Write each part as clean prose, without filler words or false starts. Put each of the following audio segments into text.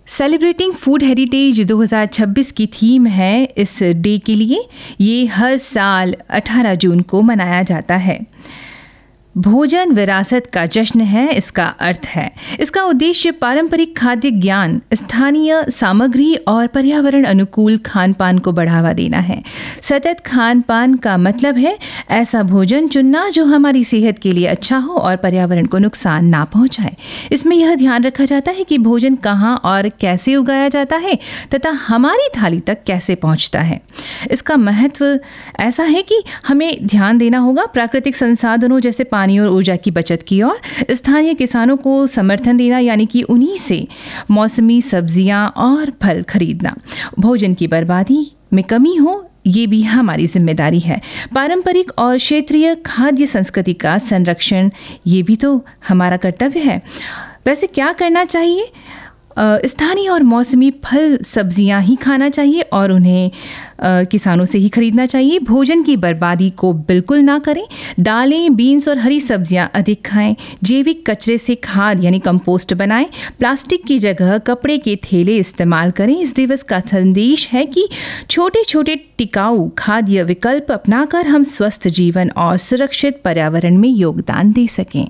Celebrating food heritage 2026 की theme है इस डे के लिए। ये हर साल 18 जून को मनाया जाता है। भोजन विरासत का जश्न है, इसका अर्थ है। इसका उद्देश्य पारंपरिक खाद्य ज्ञान, स्थानीय सामग्री और पर्यावरण अनुकूल खान पान को बढ़ावा देना है। सतत खान पान का मतलब है ऐसा भोजन चुनना जो हमारी सेहत के लिए अच्छा हो और पर्यावरण को नुकसान ना पहुंचाए। इसमें यह ध्यान रखा जाता है कि भोजन कहाँ और कैसे उगाया जाता है तथा हमारी थाली तक कैसे पहुंचता है। इसका महत्व ऐसा है कि हमें ध्यान देना होगा प्राकृतिक संसाधनों जैसे पानी और ऊर्जा की बचत की और स्थानीय किसानों को समर्थन देना, यानी कि उन्हीं से मौसमी सब्जियां और फल खरीदना। भोजन की बर्बादी में कमी हो, ये भी हमारी जिम्मेदारी है। पारंपरिक और क्षेत्रीय खाद्य संस्कृति का संरक्षण, ये भी तो हमारा कर्तव्य है। वैसे क्या करना चाहिए? स्थानीय और मौसमी फल सब्जियां ही खाना चाहिए और उन्हें किसानों से ही खरीदना चाहिए। भोजन की बर्बादी को बिल्कुल ना करें। दालें, बीन्स और हरी सब्जियां अधिक खाएं। जैविक कचरे से खाद यानी कंपोस्ट बनाएं। प्लास्टिक की जगह कपड़े के थैले इस्तेमाल करें। इस दिवस का संदेश है कि छोटे छोटे टिकाऊ खाद्य विकल्प अपनाकर हम स्वस्थ जीवन और सुरक्षित पर्यावरण में योगदान दे सकें।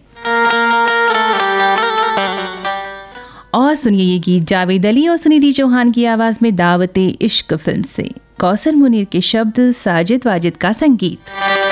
और सुनिए ये गीत जावेद अली और सुनिधि चौहान की आवाज में दावते इश्क फिल्म से। कौसर मुनीर के शब्द, साजिद वाजिद का संगीत।